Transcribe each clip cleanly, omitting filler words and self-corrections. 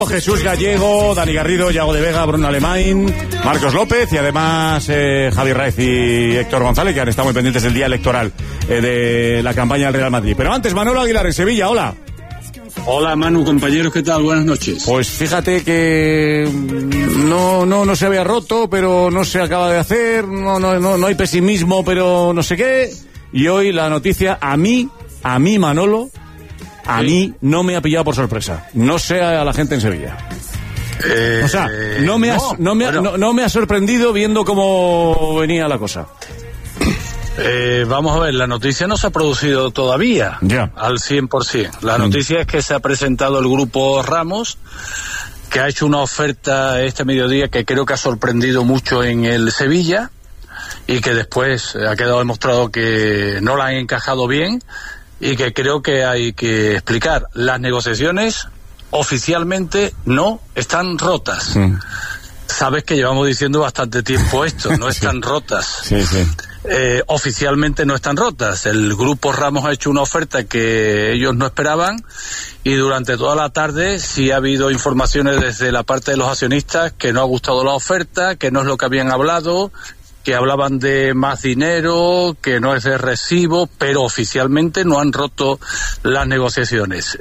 Jesús Gallego, Dani Garrido, Yago de Vega, Bruno Alemán, Marcos López y además Javi Raez y Héctor González, que han estado muy pendientes del día electoral de la campaña del Real Madrid. Pero antes, Manolo Aguilar en Sevilla, hola. Hola Manu, compañeros, ¿qué tal? Buenas noches. Pues fíjate que no se había roto, pero no se acaba de hacer, no hay pesimismo, pero no sé qué. Y hoy la noticia, a mí Manolo, a mí no me ha pillado por sorpresa. No sé a la gente en Sevilla. O sea, no me ha sorprendido viendo cómo venía la cosa. Vamos a ver, la noticia no se ha producido todavía al 100%. La noticia es que se ha presentado el grupo Ramos, que ha hecho una oferta este mediodía que creo que ha sorprendido mucho en el Sevilla y que después ha quedado demostrado que no la han encajado bien y que creo que hay que explicar. Las negociaciones oficialmente no están rotas. Sabes que llevamos diciendo bastante tiempo esto, no están rotas. Sí. Oficialmente no están rotas. El grupo Ramos ha hecho una oferta que ellos no esperaban y durante toda la tarde sí ha habido informaciones desde la parte de los accionistas que no ha gustado la oferta, que no es lo que habían hablado, que hablaban de más dinero, que no es de recibo, pero oficialmente no han roto las negociaciones.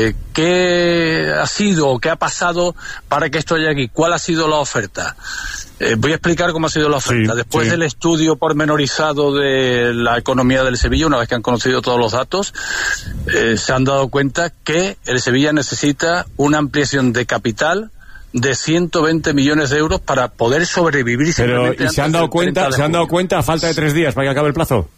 ¿Qué ha sido, qué ha pasado para que esto haya aquí? ¿Cuál ha sido la oferta? Voy a explicar cómo ha sido la oferta. Después del estudio pormenorizado de la economía del Sevilla, una vez que han conocido todos los datos, se han dado cuenta que el Sevilla necesita una ampliación de capital de 120 millones de euros para poder sobrevivir. Pero ¿y se han dado cuenta a falta de 3 días para que acabe el plazo?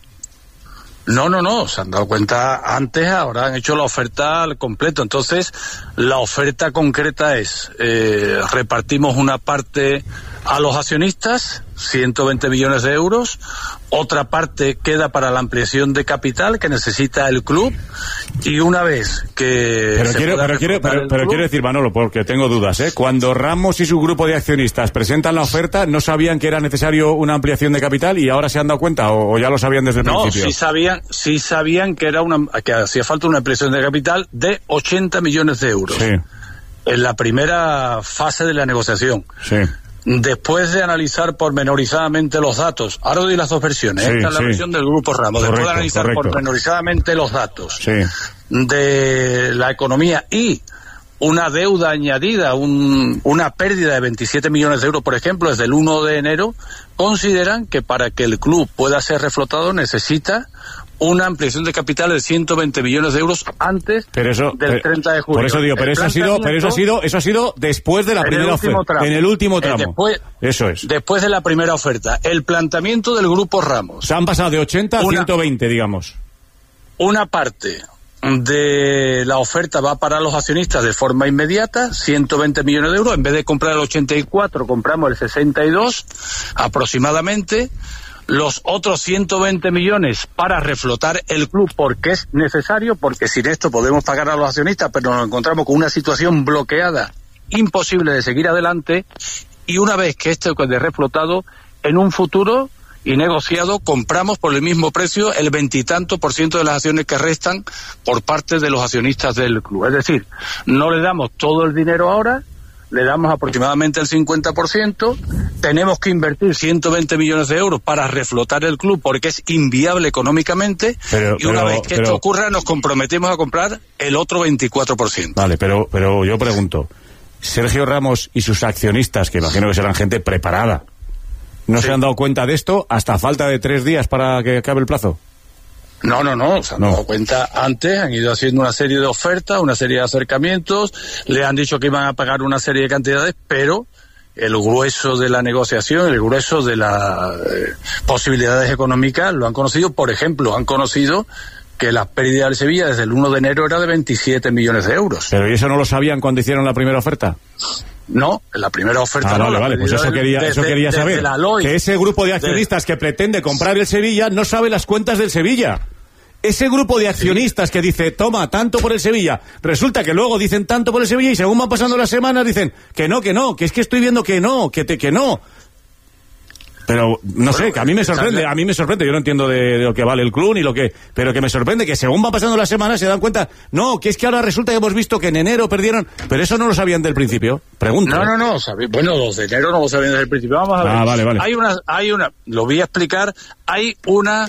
No, se han dado cuenta antes, ahora han hecho la oferta al completo. Entonces, la oferta concreta es, repartimos una parte a los accionistas, 120 millones de euros, otra parte queda para la ampliación de capital que necesita el club, y una vez que... Pero quiero decir, Manolo, porque tengo dudas, cuando Ramos y su grupo de accionistas presentan la oferta, ¿no sabían que era necesario una ampliación de capital y ahora se han dado cuenta o ya lo sabían desde el principio? No, sí sabían que que hacía falta una ampliación de capital de 80 millones de euros. Sí. En la primera fase de la negociación. Sí. Después de analizar pormenorizadamente los datos, ahora doy las dos versiones, esta es la versión del grupo Ramos, después de analizar pormenorizadamente los datos de la economía y una deuda añadida, una pérdida de 27 millones de euros, por ejemplo, desde el 1 de enero, consideran que para que el club pueda ser reflotado necesita una ampliación de capital de 120 millones de euros antes del 30 de julio. Por eso digo, eso ha sido después de la primera oferta, en el último tramo. Después de la primera oferta. El planteamiento del grupo Ramos. Se han pasado de 80 a 120, digamos. Una parte de la oferta va para los accionistas de forma inmediata, 120 millones de euros. En vez de comprar el 84, compramos el 62 aproximadamente. Los otros 120 millones para reflotar el club porque es necesario, porque sin esto podemos pagar a los accionistas, pero nos encontramos con una situación bloqueada, imposible de seguir adelante, y una vez que esto quede reflotado, en un futuro y negociado, compramos por el mismo precio el 20 y tanto % de las acciones que restan por parte de los accionistas del club. Es decir, no le damos todo el dinero ahora, le damos aproximadamente el 50%, tenemos que invertir 120 millones de euros para reflotar el club porque es inviable económicamente, y una vez que esto ocurra nos comprometemos a comprar el otro 24%. Vale, pero yo pregunto, Sergio Ramos y sus accionistas, que imagino que serán gente preparada, ¿no se han dado cuenta de esto hasta falta de 3 días para que acabe el plazo? No, se han dado cuenta antes, han ido haciendo una serie de ofertas, una serie de acercamientos, le han dicho que iban a pagar una serie de cantidades, pero el grueso de la negociación, el grueso de las posibilidades económicas lo han conocido. Por ejemplo, han conocido que la pérdida del Sevilla desde el 1 de enero era de 27 millones de euros. ¿Pero y eso no lo sabían cuando hicieron la primera oferta? No, en la primera oferta no. Vale, pues eso quería saber. Que ese grupo de accionistas que pretende comprar el Sevilla no sabe las cuentas del Sevilla. Ese grupo de accionistas que dice, toma, tanto por el Sevilla, resulta que luego dicen tanto por el Sevilla y según van pasando las semanas dicen que no, que es que estoy viendo que no. Pero no sé, que a mí me sorprende, yo no entiendo de lo que vale el club ni lo que, pero que me sorprende que según van pasando las semanas se dan cuenta, no, que es que ahora resulta que hemos visto que en enero perdieron, pero eso no lo sabían del principio. Pregunto. No, bueno, los de enero no lo sabían desde el principio. Vamos a ver. Vale. Hay una, lo voy a explicar, hay una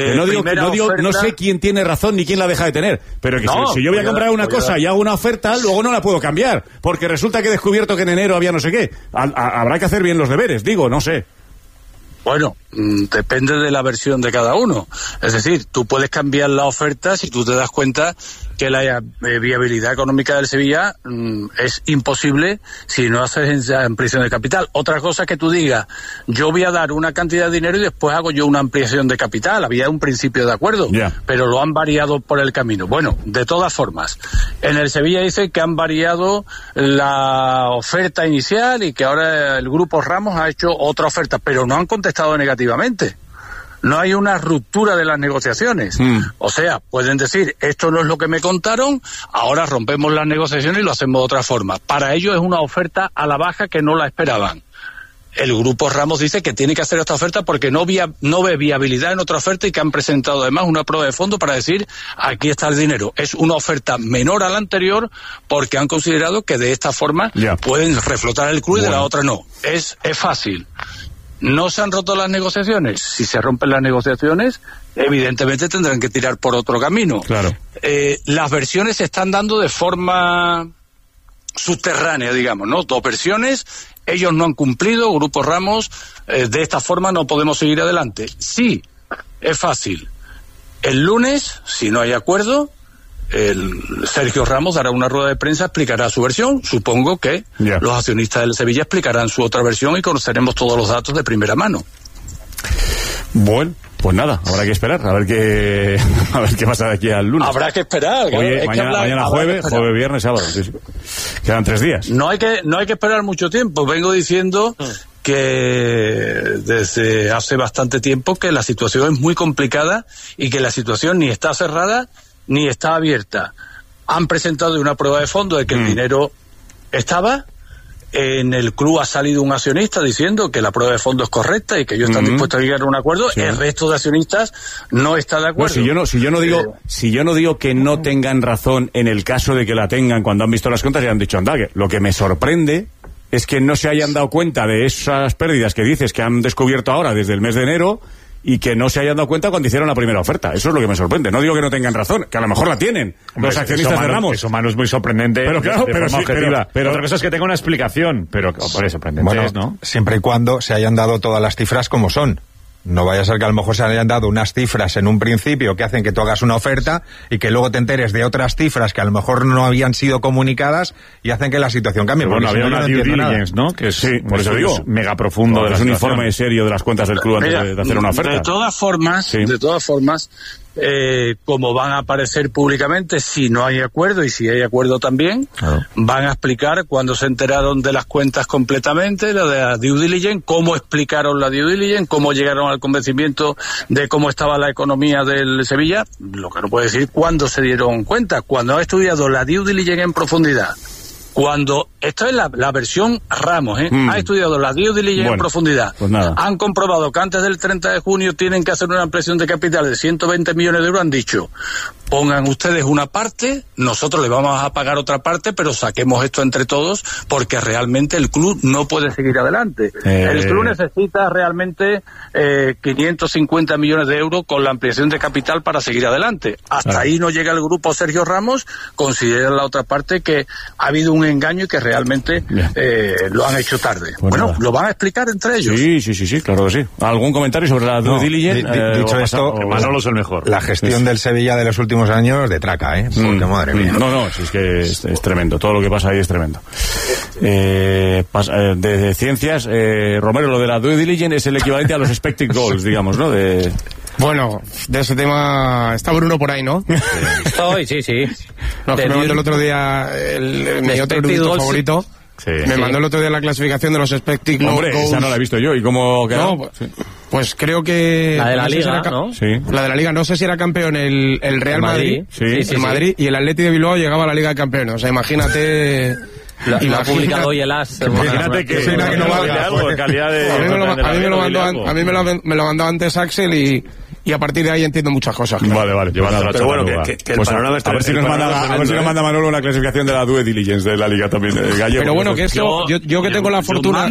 no sé quién tiene razón ni quién la deja de tener, pero que si yo voy a comprar una cosa y hago una oferta, luego no la puedo cambiar, porque resulta que he descubierto que en enero había no sé qué. Habrá que hacer bien los deberes, digo, no sé. Bueno, depende de la versión de cada uno. Es decir, tú puedes cambiar la oferta si tú te das cuenta que la viabilidad económica del Sevilla es imposible si no haces ampliación de capital. Otra cosa es que tú digas, yo voy a dar una cantidad de dinero y después hago yo una ampliación de capital. Había un principio de acuerdo, pero lo han variado por el camino. Bueno, de todas formas, en el Sevilla dice que han variado la oferta inicial y que ahora el Grupo Ramos ha hecho otra oferta, pero no han contestado negativamente. No hay una ruptura de las negociaciones. O sea, pueden decir, esto no es lo que me contaron, ahora rompemos las negociaciones y lo hacemos de otra forma. Para ellos es una oferta a la baja que no la esperaban. El Grupo Ramos dice que tiene que hacer esta oferta porque no ve viabilidad en otra oferta y que han presentado además una prueba de fondo para decir, aquí está el dinero. Es una oferta menor a la anterior porque han considerado que de esta forma pueden reflotar el club y de la otra no. Es fácil. ¿No se han roto las negociaciones? Si se rompen las negociaciones, evidentemente tendrán que tirar por otro camino. Claro. Las versiones se están dando de forma subterránea, digamos, ¿no? Dos versiones, ellos no han cumplido, Grupo Ramos, de esta forma no podemos seguir adelante. Sí, es fácil. El lunes, si no hay acuerdo, el Sergio Ramos dará una rueda de prensa, explicará su versión. Supongo que los accionistas del Sevilla explicarán su otra versión y conoceremos todos los datos de primera mano. Bueno, pues nada, habrá que esperar a ver qué pasa de aquí al lunes. Habrá que esperar. Oye, mañana jueves, viernes, sábado. Sí. Quedan 3 días. No hay que esperar mucho tiempo. Vengo diciendo que desde hace bastante tiempo que la situación es muy complicada y que la situación ni está cerrada ni está abierta. Han presentado una prueba de fondo de que el dinero estaba. En el club ha salido un accionista diciendo que la prueba de fondo es correcta y que ellos están dispuestos a llegar a un acuerdo. Sí. El resto de accionistas no está de acuerdo. No, si yo no digo que no tengan razón en el caso de que la tengan cuando han visto las cuentas y han dicho, anda, que lo que me sorprende es que no se hayan dado cuenta de esas pérdidas que dices que han descubierto ahora desde el mes de enero y que no se hayan dado cuenta cuando hicieron la primera oferta. Eso es lo que me sorprende. No digo que no tengan razón, que a lo mejor la tienen. Hombre, los accionistas de Ramos. Eso, mano, es muy sorprendente. Pero claro, pero otra cosa es que tenga una explicación. Pero por eso sorprendente bueno, es, ¿no? Siempre y cuando se hayan dado todas las cifras como son. No vaya a ser que a lo mejor se hayan dado unas cifras en un principio que hacen que tú hagas una oferta y que luego te enteres de otras cifras que a lo mejor no habían sido comunicadas y hacen que la situación cambie. Bueno, había una due diligence, ¿no? Que sí, por eso digo, mega profundo. Es un informe serio de las cuentas del club antes de hacer una oferta. De todas formas, como van a aparecer públicamente, si no hay acuerdo y si hay acuerdo también, van a explicar cuándo se enteraron de las cuentas completamente, la de la due diligence, cómo explicaron la due diligence, cómo llegaron al convencimiento de cómo estaba la economía del Sevilla. Lo que no puede decir cuándo se dieron cuenta, cuando ha estudiado la due diligence en profundidad. Cuando, esto es la versión Ramos, ha estudiado la due diligence en profundidad. Pues nada. Han comprobado que antes del 30 de junio tienen que hacer una ampliación de capital de 120 millones de euros. Han dicho, pongan ustedes una parte, nosotros les vamos a pagar otra parte, pero saquemos esto entre todos porque realmente el club no puede seguir adelante. El club necesita realmente 550 millones de euros con la ampliación de capital para seguir adelante. Hasta ahí no llega el grupo Sergio Ramos, considera la otra parte que ha habido un engaño y que realmente lo han hecho tarde. Pues bueno, nada. lo van a explicar entre ellos. Sí, claro que sí. ¿Algún comentario sobre la due diligence? Dicho esto, Manolo es el mejor. La gestión del Sevilla de los últimos años de traca, porque madre mía. No, si es que es tremendo. Todo lo que pasa ahí es tremendo. De ciencias, Romero, lo de la due diligence es el equivalente a los expected goals, digamos, ¿no? Bueno, de ese tema está Bruno por ahí, ¿no? Estoy, sí. No, que me mandó el otro día mi otro erudito favorito. Sí. Me mandó el otro día la clasificación de los expected goals. Hombre, esa no la he visto yo. ¿Y cómo quedó? No, pues creo que... La de la no sé Liga, si ¿no? Sí. La de la Liga. No sé si era campeón el Real Madrid. Sí. El Madrid. Y el Atleti de Bilbao llegaba a la Liga de Campeones. O sea, imagínate Lo ha publicado hoy el AS. Imagínate que no vale algo en calidad de... A mí me lo mandó antes Axel y a partir de ahí entiendo muchas cosas. Claro. Vale, pero bueno, que el panorama está... A ver si nos manda Manolo una clasificación de la due diligence de la Liga también. Gallego, pero bueno, que esto, yo que tengo la fortuna...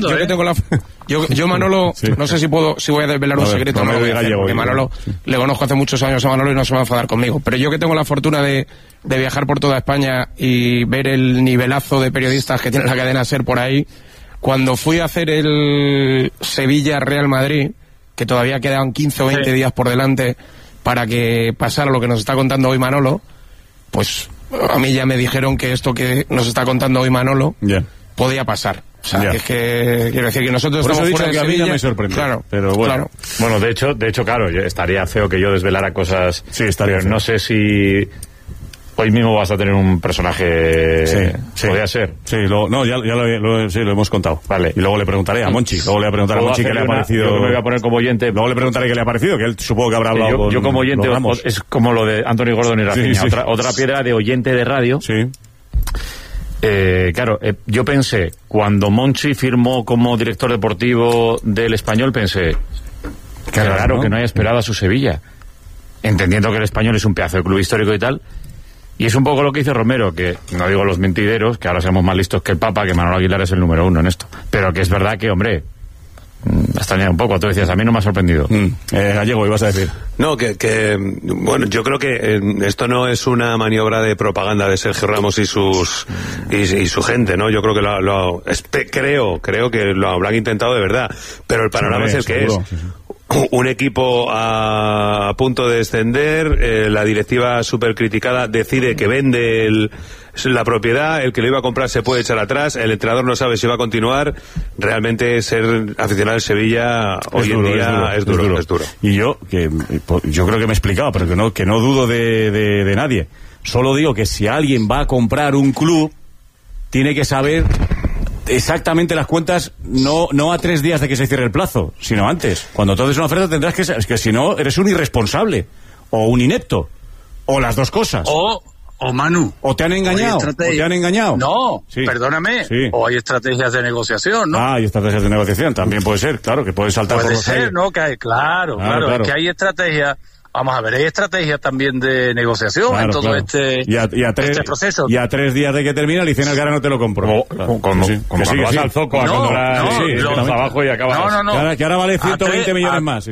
Yo Manolo, sí. No sé si voy a desvelar un secreto. No lo voy a hacer, porque Manolo, le conozco hace muchos años a Manolo y no se va a enfadar conmigo. Pero yo que tengo la fortuna de viajar por toda España y ver el nivelazo de periodistas que tiene la cadena SER por ahí, cuando fui a hacer el Sevilla-Real Madrid, que todavía quedaban 15 o 20 días por delante para que pasara lo que nos está contando hoy Manolo, pues a mí ya me dijeron que esto que nos está contando hoy Manolo podía pasar. O sea, que es que quiero decir que nosotros por estamos fuera de Sevilla. A mí ya me sorprendió. Claro, pero bueno. Claro. Bueno, de hecho, claro, estaría feo que yo desvelara cosas. Sí, estaría feo. No sé si hoy mismo vas a tener un personaje. Sí. Podría ser. Sí, lo hemos contado. Vale. Y luego le preguntaré a Monchi. Luego le voy a preguntar a Monchi qué le ha parecido. Yo me voy a poner como oyente. Luego le preguntaré qué le ha parecido, que él supongo que habrá hablado. Yo como oyente, es como lo de Anthony Gordon y Rafinha. Sí. Otra piedra de oyente de radio. Sí. Claro, yo pensé, cuando Monchi firmó como director deportivo del Español, pensé, qué raro, ¿no? Que no haya esperado a su Sevilla, entendiendo que el Español es un pedazo de club histórico y tal. Y es un poco lo que dice Romero, que no digo los mentideros, que ahora somos más listos que el Papa, que Manolo Aguilar es el número 1 en esto, pero que es verdad que, hombre, me extraña un poco. Tú decías, a mí no me ha sorprendido. Gallego, ibas a decir. No, bueno, yo creo que esto no es una maniobra de propaganda de Sergio Ramos y su gente, ¿no? Yo creo que creo que lo habrán intentado de verdad, pero el panorama es el que es. Un equipo a punto de descender, la directiva súper criticada decide que vende la propiedad, el que lo iba a comprar se puede echar atrás, el entrenador no sabe si va a continuar. Realmente ser aficionado al Sevilla hoy en día es duro. Y yo creo que me he explicado, pero que no dudo de nadie. Solo digo que si alguien va a comprar un club, tiene que saber exactamente las cuentas, no a 3 días de que se cierre el plazo, sino antes. Cuando tú haces una oferta tendrás que saber, es que si no eres un irresponsable o un inepto o las dos cosas. O Manu. O te han engañado. No, perdóname. Sí. O hay estrategias de negociación, ¿no? Hay estrategias de negociación, también puede ser, claro, que puede saltar por los aires. Puede ser, ¿no? Que hay, claro. Es que hay estrategias. Vamos a ver, hay estrategias también de negociación en todo este proceso. Y a 3 días de que termina, le dicen al cara no te lo compro. Como cuando vas al Zoco a cuando abajo y acabas. Que ahora vale 120 millones más.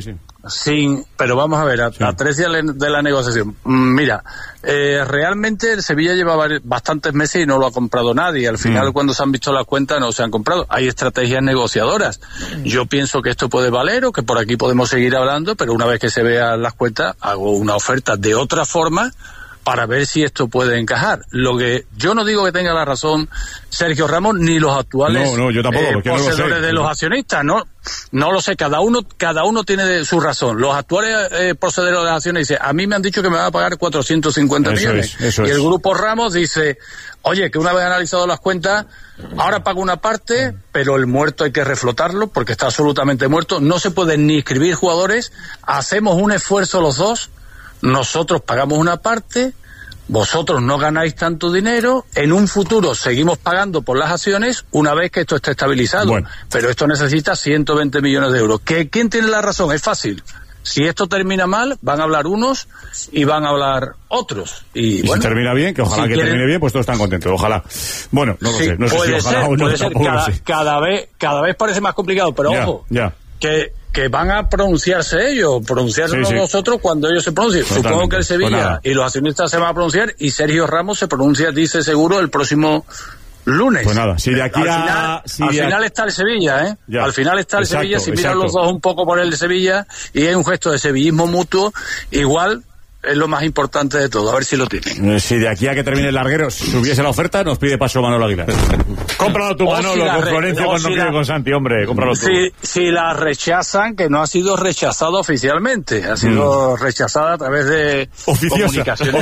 Pero vamos a ver, a 3 días de la negociación. Mira, realmente el Sevilla lleva bastantes meses y no lo ha comprado nadie. Al final, cuando se han visto las cuentas, no se han comprado. Hay estrategias negociadoras. Yo pienso que esto puede valer o que por aquí podemos seguir hablando, pero una vez que se vean las cuentas, hago una oferta de otra forma para ver si esto puede encajar. Lo que yo no digo que tenga la razón Sergio Ramos ni los actuales yo tampoco, poseedores de los accionistas, no lo sé, cada uno tiene su razón. Los actuales poseedores de las acciones dicen, a mí me han dicho que me van a pagar 450 millones. Y el grupo Ramos dice, oye, que una vez analizado las cuentas, ahora pago una parte, pero el muerto hay que reflotarlo porque está absolutamente muerto, no se pueden ni inscribir jugadores, hacemos un esfuerzo los dos, nosotros pagamos una parte, vosotros no ganáis tanto dinero, en un futuro seguimos pagando por las acciones una vez que esto esté estabilizado. Bueno. Pero esto necesita 120 millones de euros. ¿Quién tiene la razón? Es fácil. Si esto termina mal, van a hablar unos y van a hablar otros. Y bueno, si termina bien, que ojalá que termine bien, pues todos están contentos. Ojalá. Bueno, no lo sé. No sé si ojalá o no. Puede ser. Cada vez parece más complicado, pero ojo, que van a pronunciarse ellos, nosotros cuando ellos se pronuncien. Totalmente. Supongo que el Sevilla y los accionistas se van a pronunciar y Sergio Ramos se pronuncia, dice seguro, el próximo lunes. Pues nada, si de aquí al final está el Sevilla, al final está el Sevilla, si miran los dos un poco por el de Sevilla y es un gesto de sevillismo mutuo, igual es lo más importante de todo, a ver si lo tienen. Si de aquí a que termine el larguero subiese la oferta, nos pide paso Manolo Aguilar. Cómpralo tú, Manolo, con Florencio cuando quede con Santi, hombre, cómpralo tú. Si la rechazan, que no ha sido rechazado oficialmente, ha sido rechazada a través de comunicaciones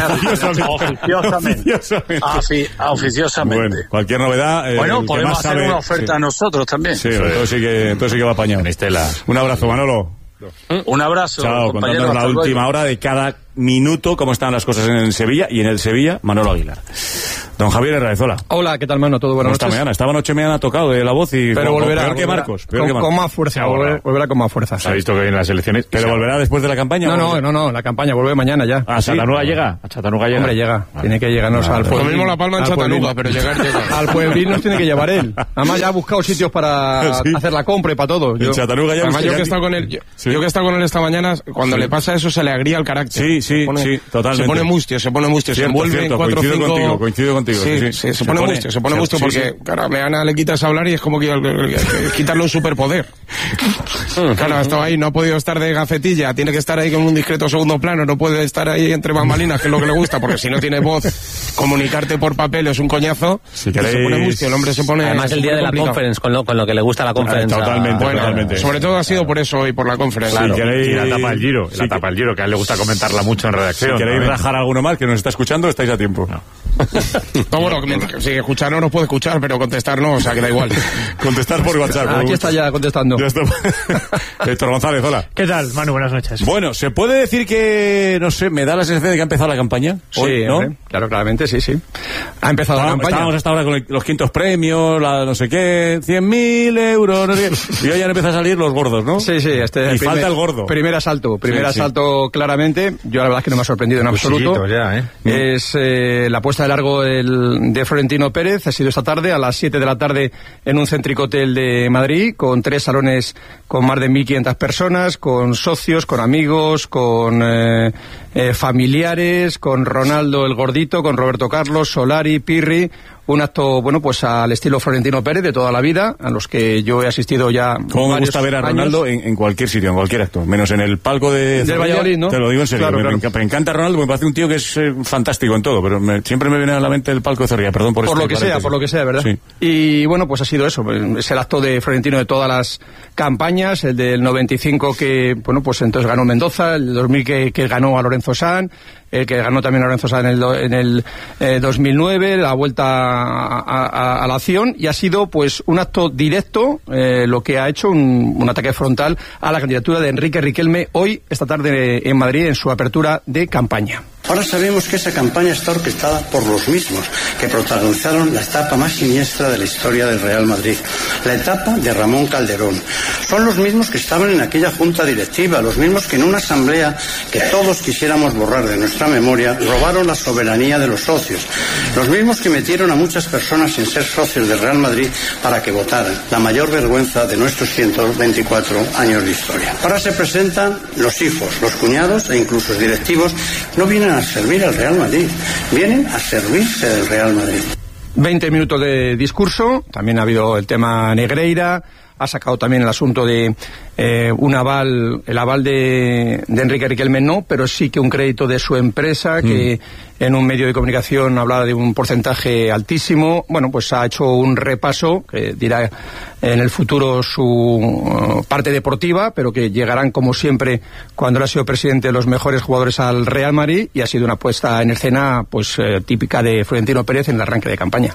oficiosamente. Bueno, cualquier novedad. Podemos hacer una oferta a nosotros también. Sí, entonces sí que va apañado. Un abrazo, Manolo. Un abrazo. Chao, contándonos la última hora de cada minuto cómo están las cosas en el Sevilla y en el Sevilla, Manolo Aguilar. Don Javier Herraezola. Hola, ¿qué tal, mano? ¿Todo bueno? Esta mañana, esta noche me han tocado de la voz y... Pero volverá. Peor que Marcos. Con más fuerza, volverá con más fuerza. Se ha visto que vienen las elecciones. ¿Pero volverá después de la campaña? No, la campaña vuelve mañana ya. ¿A Chattanooga llega? ¿A Chattanooga llega? Hombre, llega. Vale. Tiene que llegarnos al pueblo. Lo mismo La Palma en Chattanooga, pero llegar llega. Al pueblín nos tiene que llevar él. Además ya ha buscado sitios para hacer la compra y para todo. En Chattanooga ya... Además, yo que he estado con él, yo que he estado con él esta mañana, cuando le pasa eso se le agría el carácter. Sí, totalmente. Se pone mustio, se envuelve en 4 o 5... Coincido contigo. Sí, se pone mustio porque, claro, a Meana le quitas a hablar y es como que quitarle un superpoder. Claro, ha estado ahí, no ha podido estar de gacetilla, tiene que estar ahí con un discreto segundo plano, no puede estar ahí entre bambalinas, que es lo que le gusta, porque si no tiene voz, comunicarte por papel es un coñazo. Se pone mustio, el hombre se pone... Además el día de la conference, con lo que le gusta la conferencia. Totalmente. Sobre todo ha sido por eso hoy, por la conferencia. Claro. Y la tapa del Giro, que a él le gusta comentarla mucho en redacción. Si queréis rajar alguno más que nos está escuchando, estáis a tiempo. No, bueno, si escuchar no nos puede escuchar, pero contestar no, o sea que da igual. Contestar por WhatsApp. Aquí está ya contestando. Ya está. Héctor González, hola. ¿Qué tal, Manu? Buenas noches. Bueno, ¿se puede decir que, no sé, me da la sensación de que ha empezado la campaña? Hoy, sí, ¿no? Claro, claramente, sí. Ha empezado la campaña. Estábamos hasta ahora con los quintos premios, la no sé qué, 100.000 euros, no sé qué. Y hoy ya empiezan a salir los gordos, ¿no? Sí, y falta el gordo. Primer asalto claramente. Yo la verdad es que no me ha sorprendido en absoluto. Ya, Es la puesta de largo de Florentino Pérez. Ha sido esta tarde a las 7 de la tarde en un céntrico hotel de Madrid, con 3 salones con más de 1.500 personas, con socios, con amigos, con familiares, con Ronaldo el Gordito, con Roberto Carlos, Solari, Pirri. Un acto, bueno, pues al estilo Florentino Pérez de toda la vida, a los que yo he asistido ya. Como me gusta ver a Ronaldo en cualquier sitio, en cualquier acto, menos en el palco del Valladolid, ¿no? Te lo digo en serio, claro. Me encanta Ronaldo, me parece un tío que es fantástico en todo, pero siempre me viene a la mente el palco de Zorrilla, perdón por lo que sea, ¿verdad? Sí. Y bueno, pues ha sido eso, es el acto de Florentino de todas las campañas, el del 95 que, bueno, pues entonces ganó Mendoza, el 2000 que ganó a Lorenzo Sanz, el que ganó también a Lorenzo Sanz en el 2009, la vuelta a la acción, y ha sido pues un acto directo, lo que ha hecho un ataque frontal a la candidatura de Enrique Riquelme esta tarde en Madrid en su apertura de campaña. Ahora sabemos que esa campaña está orquestada por los mismos que protagonizaron la etapa más siniestra de la historia del Real Madrid, la etapa de Ramón Calderón. Son los mismos que estaban en aquella junta directiva, los mismos que en una asamblea que todos quisiéramos borrar de nuestra memoria, robaron la soberanía de los socios, los mismos que metieron a muchas personas sin ser socios del Real Madrid para que votaran, la mayor vergüenza de nuestros 124 años de historia. Ahora se presentan los hijos, los cuñados e incluso los directivos. No vienen a servir al Real Madrid, vienen a servirse del Real Madrid. 20 minutos de discurso, también ha habido el tema Negreira, ha sacado también el asunto de el aval de Enrique Riquelme no, pero sí que un crédito de su empresa, que en un medio de comunicación hablaba de un porcentaje altísimo. Bueno, pues ha hecho un repaso que dirá en el futuro su parte deportiva, pero que llegarán como siempre cuando él ha sido presidente los mejores jugadores al Real Madrid, y ha sido una puesta en escena pues típica de Florentino Pérez en el arranque de campaña.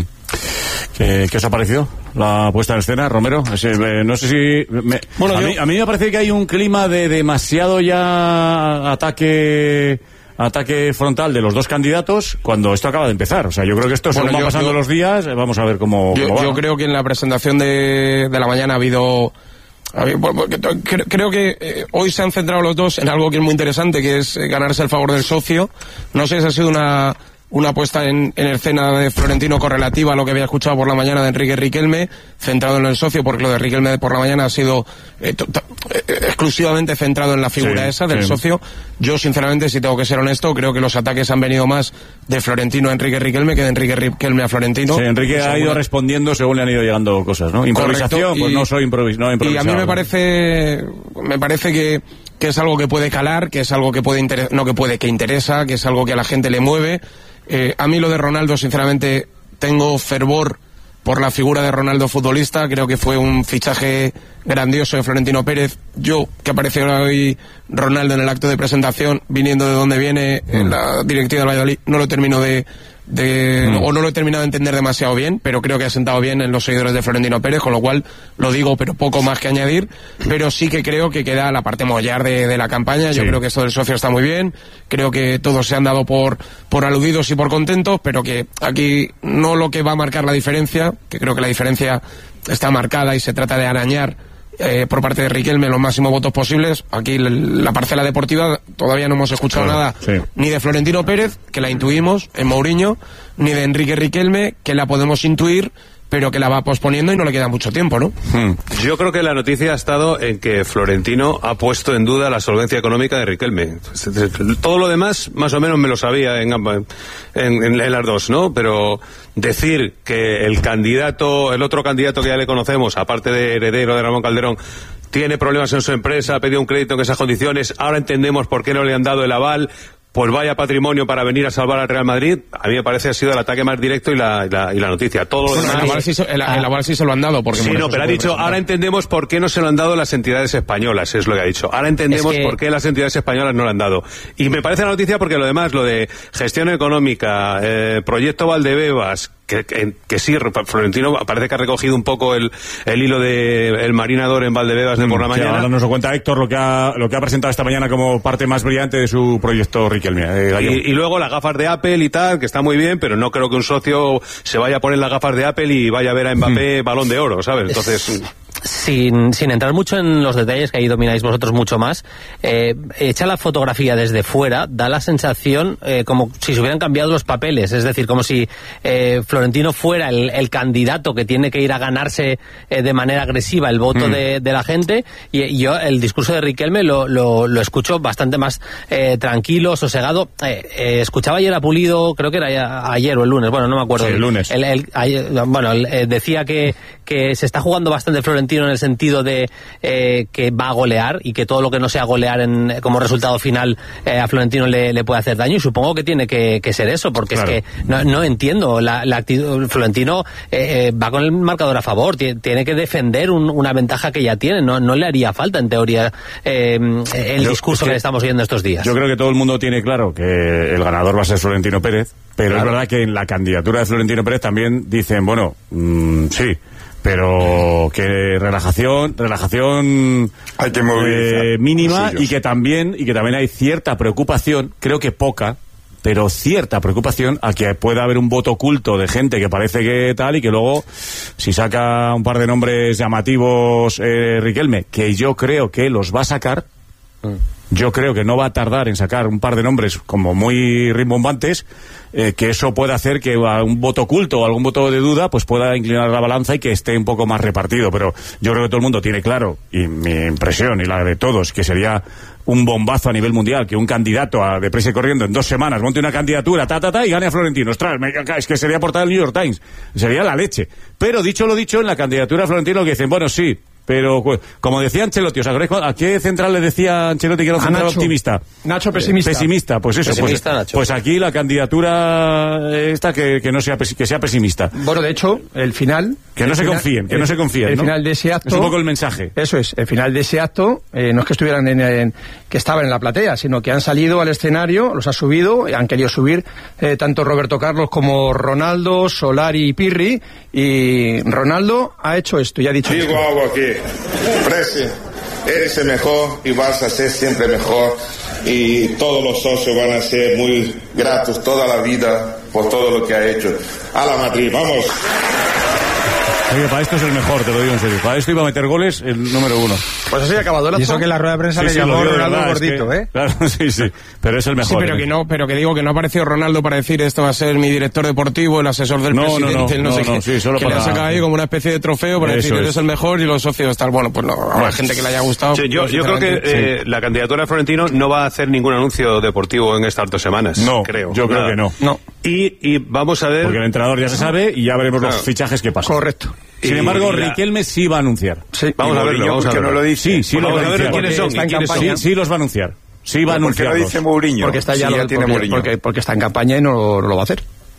¿Qué os ha parecido la puesta en escena, Romero? No sé si... a mí me parece que hay un clima de demasiado ya ataque frontal de los dos candidatos cuando esto acaba de empezar. O sea, yo creo que esto va pasando los días, vamos a ver cómo va. Yo creo que en la presentación de la mañana ha habido... Creo que hoy se han centrado los dos en algo que es muy interesante, que es ganarse el favor del socio. No sé si ha sido una puesta en escena de Florentino correlativa a lo que había escuchado por la mañana de Enrique Riquelme, centrado en el socio, porque lo de Riquelme por la mañana ha sido exclusivamente centrado en la figura del socio. Yo, sinceramente, si tengo que ser honesto, creo que los ataques han venido más de Florentino a Enrique Riquelme que de Enrique Riquelme a Florentino. Sí, Enrique ha ido respondiendo según le han ido llegando cosas, ¿no? Improvisación, pues no soy improvisado. Y a mí me parece que es algo que puede calar, que es algo que que interesa, que es algo que a la gente le mueve. A mí lo de Ronaldo, sinceramente, tengo fervor por la figura de Ronaldo futbolista. Creo que fue un fichaje grandioso de Florentino Pérez. Yo, que apareció hoy Ronaldo en el acto de presentación, viniendo de donde viene, en la directiva del Valladolid, no lo termino de o no lo he terminado de entender demasiado bien, pero creo que ha sentado bien en los seguidores de Florentino Pérez, con lo cual lo digo, pero poco más que añadir. Pero sí que creo que queda la parte mollar de la campaña. Yo creo que esto del socio está muy bien, creo que todos se han dado por aludidos y por contentos, pero que aquí no lo que va a marcar la diferencia, que creo que la diferencia está marcada y se trata de arañar por parte de Riquelme los máximos votos posibles. Aquí la parcela deportiva todavía no hemos escuchado nada ni de Florentino Pérez, que la intuimos en Mourinho, ni de Enrique Riquelme, que la podemos intuir, pero que la va posponiendo y no le queda mucho tiempo, ¿no? Yo creo que la noticia ha estado en que Florentino ha puesto en duda la solvencia económica de Riquelme. Todo lo demás, más o menos me lo sabía en las dos, ¿no? Pero decir que el otro candidato que ya le conocemos, aparte de heredero de Ramón Calderón, tiene problemas en su empresa, ha pedido un crédito en esas condiciones, ahora entendemos por qué no le han dado el aval, pues vaya patrimonio para venir a salvar al Real Madrid. A mí me parece ha sido el ataque más directo y la noticia. Todo lo demás... El aval sí se lo han dado. Porque sí, pero ha dicho, ahora entendemos por qué no se lo han dado las entidades españolas, es lo que ha dicho. Ahora entendemos por qué las entidades españolas no lo han dado. Y me parece la noticia porque lo demás, lo de gestión económica, proyecto Valdebebas, que sí, Florentino parece que ha recogido un poco el hilo de el marinador en Valdebebas de por la mañana. Ahora nos lo cuenta Héctor, lo que ha presentado esta mañana como parte más brillante de su proyecto Riquelme. Y luego las gafas de Apple y tal, que está muy bien, pero no creo que un socio se vaya a poner las gafas de Apple y vaya a ver a Mbappé Balón de Oro, ¿sabes? Entonces... Sin entrar mucho en los detalles, que ahí domináis vosotros mucho más, hecha la fotografía desde fuera, da la sensación como si se hubieran cambiado los papeles, es decir, como si Florentino fuera el candidato que tiene que ir a ganarse de manera agresiva el voto de la gente, y yo el discurso de Riquelme lo escucho bastante más tranquilo, sosegado. Escuchaba ayer a Pulido, creo que era ayer o el lunes, bueno, no me acuerdo. Sí, el lunes. Él decía que se está jugando bastante Florentino en el sentido de que va a golear y que todo lo que no sea golear como resultado final a Florentino le puede hacer daño, y supongo que tiene que ser eso, porque claro, es que no entiendo la actitud. Florentino va con el marcador a favor, tiene que defender una ventaja que ya tiene, no le haría falta en teoría el discurso que le estamos oyendo estos días. Yo creo que todo el mundo tiene claro que el ganador va a ser Florentino Pérez, pero claro, es verdad que en la candidatura de Florentino Pérez también dicen, bueno, sí, pero que relajación hay que mínima, y que también hay cierta preocupación, creo que poca, pero cierta preocupación a que pueda haber un voto oculto de gente que parece que tal, y que luego, si saca un par de nombres llamativos Riquelme, que yo creo que los va a sacar, yo creo que no va a tardar en sacar un par de nombres como muy rimbombantes, que eso puede hacer que a un voto oculto o algún voto de duda pues pueda inclinar la balanza y que esté un poco más repartido. Pero yo creo que todo el mundo tiene claro, y mi impresión y la de todos, que sería un bombazo a nivel mundial que un candidato a deprisa y corriendo en 2 semanas monte una candidatura y gane a Florentino. Ostras, es que sería portada del New York Times, sería la leche. Pero dicho lo dicho, en la candidatura a Florentino, que dicen, bueno, sí, pero como decía Ancelotti, ¿os acordáis a qué central le decía Ancelotti que era un central optimista? Nacho pesimista. Pesimista, pues eso. Pesimista, pues aquí la candidatura esta que sea pesimista. Bueno, de hecho, el final... Que no se confíen, ¿no? El final de ese acto... Es un poco el mensaje. Eso es, el final de ese acto, no es que estuvieran que estaban en la platea, sino que han salido al escenario, los ha subido, han querido subir tanto Roberto Carlos como Ronaldo, Solari y Pirri, y Ronaldo ha hecho esto, y ha dicho... Digo algo aquí. Presi, eres el mejor y vas a ser siempre mejor, y todos los socios van a ser muy gratos toda la vida por todo lo que ha hecho. A la Madrid, vamos. Oye, para esto es el mejor, te lo digo en serio. Para esto iba a meter goles el número 1. Pues así ha acabado el acto. Y eso que la rueda de prensa le llamó Ronaldo gordito, Claro, sí. Pero es el mejor. Sí, pero que digo que no ha aparecido Ronaldo para decir esto va a ser mi director deportivo, el asesor del presidente, no sé qué. Sí, solo que le ha sacado ahí como una especie de trofeo para decir que eres el mejor y los socios tal. Bueno, pues no, habrá gente que le haya gustado. Sí, yo creo que la candidatura de Florentino no va a hacer ningún anuncio deportivo en estas 2 semanas. No, creo. Yo creo que no. Y vamos a ver... Porque el entrenador ya se sabe y ya veremos los fichajes que pasan. Correcto. Sin embargo, Riquelme sí va a anunciar. Sí, vamos a verlo. No lo dice. Sí, los va a anunciar. ¿Quiénes son? Sí, los va a anunciar. Sí, va a anunciar. ¿Por qué lo dice Mourinho? Porque está tiene Mourinho. Porque está en campaña y no lo va a hacer.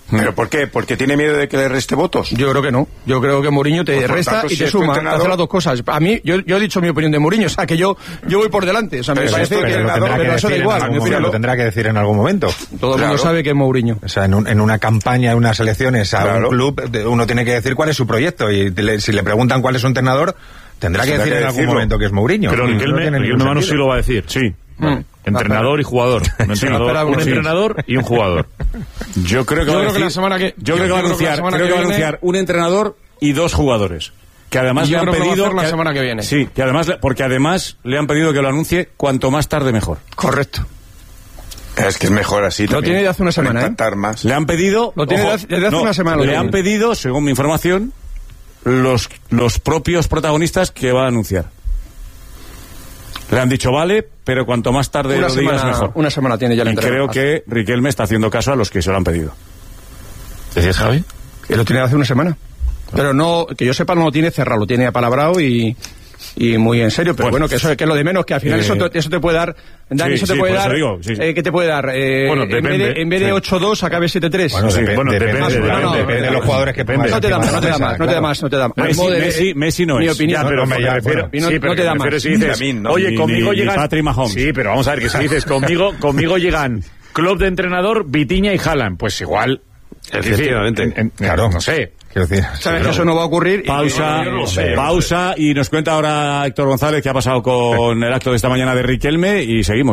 ¿Pero por qué? ¿Porque tiene miedo de que le reste votos? Yo creo que no. Yo creo que Mourinho te resta y te suma. Hace las dos cosas. A mí, yo he dicho mi opinión de Mourinho, o sea, que yo voy por delante. O sea, me parece que pero eso da igual. Lo tendrá que decir en algún momento. Todo el mundo sabe que es Mourinho. O sea, en una campaña, en unas elecciones a un club, uno tiene que decir cuál es su proyecto. Y si le preguntan cuál es su entrenador, tendrá que decir en algún momento que es Mourinho. Pero Riquelme Manu sí lo va a decir, sí. Entrenador y jugador. Un entrenador y un jugador. Yo creo que va a anunciar un entrenador y 2 jugadores. Que además le han pedido la semana que viene. Sí, que además porque además le han pedido que lo anuncie cuanto más tarde mejor. Correcto. Es que es mejor así. Lo tiene de hace una semana, más. Le han pedido. Lo tiene desde hace una semana. Le han pedido, según mi información, los propios protagonistas que va a anunciar. Le han dicho vale, pero cuanto más tarde lo digas mejor. Una semana tiene ya la entrega. Creo que Riquelme está haciendo caso a los que se lo han pedido. ¿Decías, Javi? Que lo tiene hace una semana. Pero no, que yo sepa, no lo tiene cerrado, lo tiene apalabrado y muy en serio, pero bueno, que eso que es lo de menos, que al final eso te puede dar, Dani, eso te puede dar, ¿qué te puede dar? Bueno, en vez de 8-2 acabe 7-3. Bueno, depende de los jugadores que pongas. No te da más. Messi no es. Mi opinión. Ya, pero me refiero. No te da más. Si dices, oye, conmigo llegan... Patrick Mahomes. Sí, pero vamos a ver, que si dices, conmigo llegan club de entrenador, Vitinha y Haaland, pues igual... Efectivamente. Claro, no sé. Sabes que eso no va a ocurrir. Pausa y nos cuenta ahora Héctor González qué ha pasado con el acto de esta mañana de Riquelme y seguimos.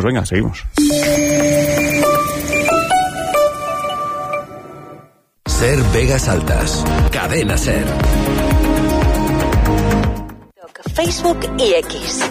Ser Vegas Altas. Cadena Ser. Facebook y X.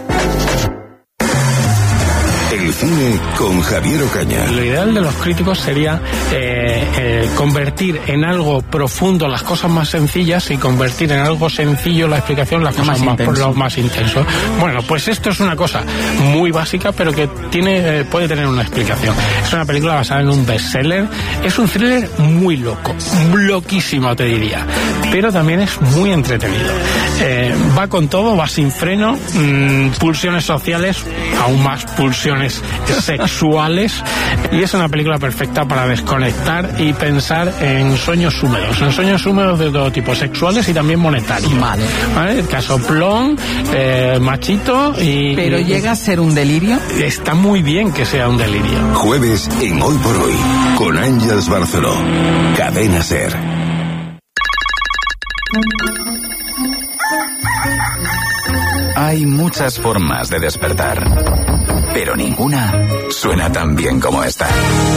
El cine con Javier Ocaña. Lo ideal de los críticos sería convertir en algo profundo las cosas más sencillas y convertir en algo sencillo la explicación las cosas más intenso. Bueno, pues esto es una cosa muy básica, pero que puede tener una explicación. Es una película basada en un bestseller. Es un thriller muy loco, loquísimo te diría, pero también es muy entretenido. Va con todo, va sin freno, pulsiones sociales, aún más pulsiones sexuales, y es una película perfecta para desconectar y pensar en sueños húmedos de todo tipo, sexuales y también monetarios. ¿Vale? El casoplón, machito y... ¿Pero llega a ser un delirio? Está muy bien que sea un delirio. Jueves en Hoy por Hoy, con Ángels Barceló. Cadena Ser. Hay muchas formas de despertar, pero ninguna suena tan bien como esta.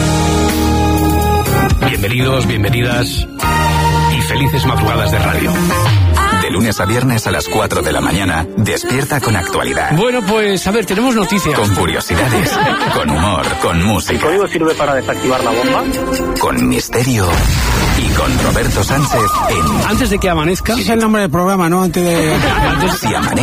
Bienvenidos, bienvenidas y felices madrugadas de radio. De lunes a viernes a las 4 de la mañana, despierta con actualidad. Bueno, pues a ver, tenemos noticias. Con curiosidades, con humor, con música. ¿El código sirve para desactivar la bomba? Con misterio y con Roberto Sánchez en... Antes de que amanezca. Ese es el nombre del programa, ¿no? Si